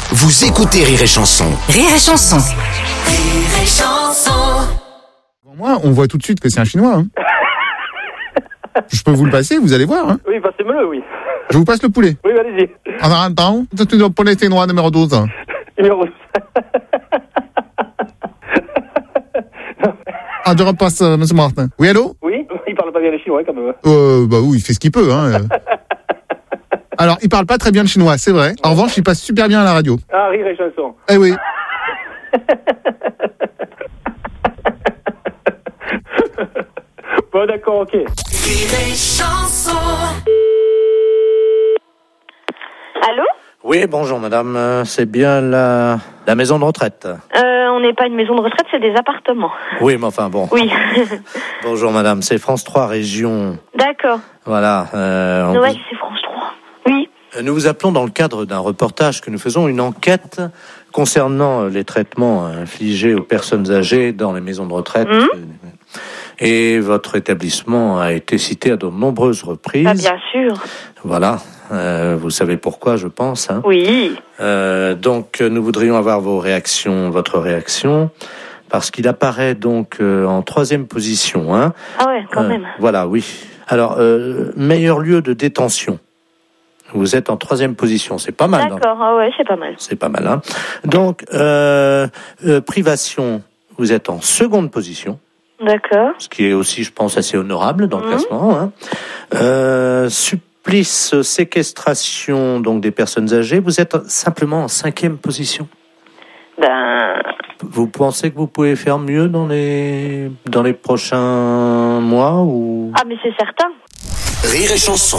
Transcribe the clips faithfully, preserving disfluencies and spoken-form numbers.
Vous écoutez Rire et Chanson. Rire et Chanson. Rire et Chanson. Moi, on voit tout de suite que c'est un Chinois. Hein. Je peux vous le passer, vous allez voir. Hein. Oui, passez-moi-le, oui. Je vous passe le poulet. Oui, allez-y. En un temps, c'est le poulet chinois numéro douze. Numéro douze. Ah, je repasse, euh, monsieur Martin. Oui, allô? Oui, il parle pas bien le chinois, quand même. Euh, bah oui, il fait ce qu'il peut. Hein. Alors, il parle pas très bien le chinois, c'est vrai. En revanche, il passe super bien à la radio. Ah, Rire et Chanson. Eh oui. Bon, d'accord, ok. Rire et Chanson. Allô? Oui, bonjour madame, Euh, c'est bien la, la maison de retraite. euh, On n'est pas une maison de retraite, c'est des appartements. Oui, mais enfin bon. Oui. Bonjour madame, c'est France trois Région. D'accord. Voilà. Euh, on Ouais, vous- c'est France trois. Oui. Nous vous appelons dans le cadre d'un reportage que nous faisons, une enquête concernant les traitements infligés aux personnes âgées dans les maisons de retraite. Mmh. Et votre établissement a été cité à de nombreuses reprises. Ah, bien sûr. Voilà. Euh, vous savez pourquoi, je pense. Hein. Oui. Euh, donc, nous voudrions avoir vos réactions, votre réaction, parce qu'il apparaît donc euh, en troisième position. Hein. Ah ouais, quand Euh, même. Voilà, oui. Alors, euh, meilleur lieu de détention. Vous êtes en troisième position, c'est pas mal. D'accord, ah ouais, c'est pas mal. C'est pas mal, hein. Donc, euh, euh, privation, vous êtes en seconde position, D'accord. ce qui est aussi, je pense, assez honorable dans le Mhm. classement. Hein. Euh, supplice, séquestration, donc des personnes âgées, vous êtes simplement en cinquième position. Ben, Vous pensez que vous pouvez faire mieux dans les dans les prochains mois ou ah mais c'est certain. Rire et Chanson.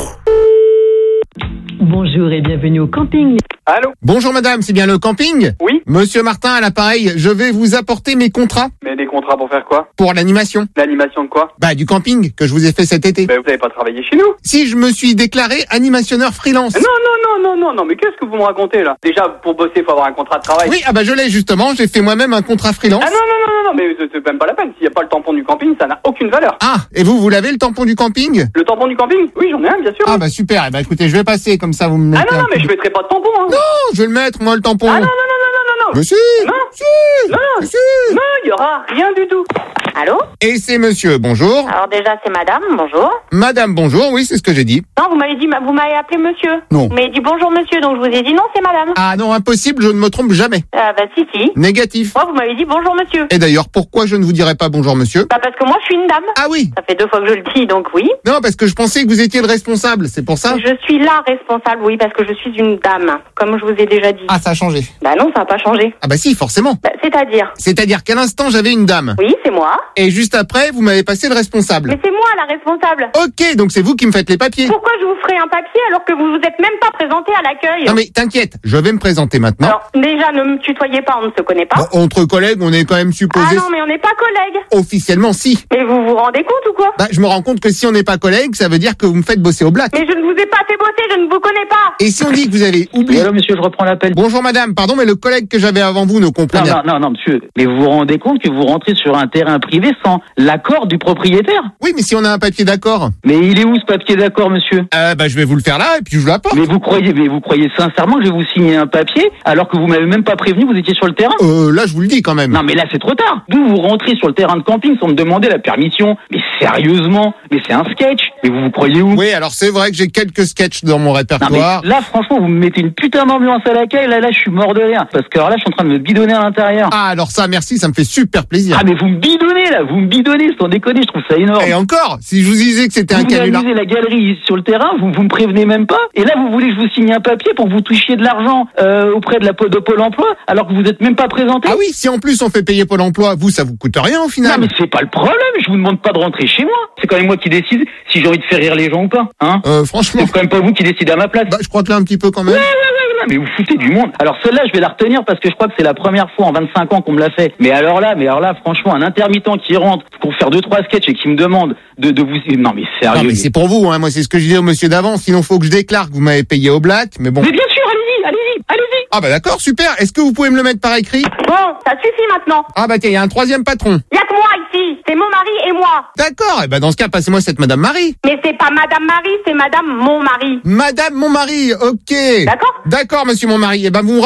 Bonjour et bienvenue au camping. Allô? Bonjour madame, c'est bien le camping? Oui. Monsieur Martin à l'appareil, je vais vous apporter mes contrats Mais des contrats pour faire quoi? pour l'animation. L'animation de quoi? Bah, du camping que je vous ai fait cet été. Ben, vous avez pas travaillé chez nous. Si je me suis déclaré animationneur freelance. Non, non, non, non, non, non, mais qu'est-ce que vous me racontez, là? Déjà, pour bosser, faut avoir un contrat de travail. Oui, ah bah je l'ai justement, j'ai fait moi-même un contrat freelance. Ah non, non, non, non, non, mais c'est c'est même pas la peine. S'il n'y a pas le tampon du camping, ça n'a aucune valeur. Ah, et vous, vous l'avez le tampon du camping? Le tampon du camping? Oui, j'en ai un, bien sûr. Ah bah super, eh bah écoutez, je vais passer, comme ça vous me Ah mettez non, un non, mais petit je peu- mettrai pas de tampon, hein. Non, je vais le mettre, moi, le tampon. Ah non, non, non, non, non, non, non. Mais si, Non. si, Non, non, si. non, il y aura rien du tout. Allô? Et c'est monsieur, bonjour. Alors déjà, c'est madame, bonjour. Madame, bonjour, oui, c'est ce que j'ai dit. Non, vous m'avez dit, vous m'avez appelé monsieur. Non. Vous m'avez dit bonjour monsieur, donc je vous ai dit non, c'est madame. Ah non, impossible, je ne me trompe jamais. Ah bah si, si. Négatif. Moi, vous m'avez dit bonjour monsieur. Et d'ailleurs, pourquoi je ne vous dirais pas bonjour monsieur? Bah parce que moi, je suis une dame. Ah oui. Ça fait deux fois que je le dis, donc oui. Non, parce que je pensais que vous étiez le responsable, c'est pour ça. Je suis la responsable, oui, parce que je suis une dame, comme je vous ai déjà dit. Ah, ça a changé. Bah non, ça n'a pas changé. Ah bah si, forcément. Bah, c'est-à-dire? C'est-à-dire qu'à l'instant, j'avais une dame. Oui, c'est moi. Et juste après, vous m'avez passé le responsable. Mais c'est moi la responsable. Ok, donc c'est vous qui me faites les papiers. Pourquoi je vous ferai un papier alors que vous vous êtes même pas présenté à l'accueil? Non mais t'inquiète, je vais me présenter maintenant. Alors, déjà, ne me tutoyez pas, on ne se connaît pas. Bon, entre collègues, on est quand même Ah supposé... non, mais on n'est pas collègues. Officiellement, si. Mais vous vous rendez compte ou quoi? Bah, je me rends compte que si on n'est pas collègues, ça veut dire que vous me faites bosser au black. Mais je ne vous ai pas fait bosser, je ne vous connais pas. Et si on dit que vous avez Oui, oublié... allô, monsieur, je reprends l'appel. Bonjour madame, pardon, mais le collègue que j'avais avant vous ne comprend Non, rien. non, non, non, monsieur. Mais vous vous rendez compte que vous rentrez sur un terrain privé sans l'accord du propriétaire? Oui, mais si on a un papier d'accord... Mais il est où ce papier d'accord, monsieur? Euh, bah, je vais vous le faire là, et puis je vous l'apporte. Mais vous croyez, mais vous croyez sincèrement que je vais vous signer un papier alors que vous m'avez même pas prévenu, vous étiez sur le terrain? Euh, là, je vous le dis quand même. Non, mais là, c'est trop tard. Vous, vous rentrez sur le terrain de camping sans me demander la permission. Mais sérieusement? Mais c'est un sketch. Mais vous vous croyez où? Oui, alors c'est vrai que j'ai quelques sketchs dans mon Non, répertoire. mais là, franchement, vous me mettez une putain d'ambiance à l'accueil. Là, là, je suis mort de rire. Parce que alors là, je suis en train de me bidonner à l'intérieur. Ah, alors ça, merci, ça me fait super plaisir. Ah, mais vous me bidonnez, là. Vous me bidonnez, sans déconner. Je trouve ça énorme. Et encore, si je vous disais que c'était un Vous canular... organisez la galerie sur le terrain, vous vous me prévenez même pas. Et là, vous voulez que je vous signe un papier pour que vous touchiez de l'argent euh, auprès de la de Pôle Emploi, alors que vous êtes même pas présenté. Ah oui, si en plus on fait payer Pôle emploi, vous, ça vous coûte rien au Non, final. mais c'est pas le problème. Je vous demande pas de rentrer chez moi. C'est quand même moi qui décide si j'ai envie de faire rire les gens ou pas. Hein? Euh, franchement, C'est quand même pas vous qui décidez à ma place. bah, je crois que là un petit peu quand même. Ouais, ouais, ouais, ouais, mais vous foutez du monde. Alors celle-là, je vais la retenir parce que je crois que c'est la première fois en vingt-cinq ans qu'on me l'a fait. Mais alors là, mais alors là, franchement, un intermittent qui rentre pour faire deux trois sketchs et qui me demande de, de vous... Non, mais sérieux. Non, mais c'est pour vous, hein. Moi, c'est ce que je disais au monsieur d'avant. Sinon, faut que je déclare que vous m'avez payé au black. Mais bon. Mais bien sûr, allez-y, allez-y, allez-y. Ah bah d'accord, super. Est-ce que vous pouvez me le mettre par écrit? Bon, ça suffit maintenant. Ah bah tiens, il y a un troisième patron. Il y a que moi ici. C'est mon mari et moi. D'accord. Et bah dans ce cas, passez-moi cette Madame Marie. Mais c'est pas Madame Marie, c'est Madame mon mari. Madame mon mari. Ok. D'accord? D'accord, monsieur mon mari. Et ben vous me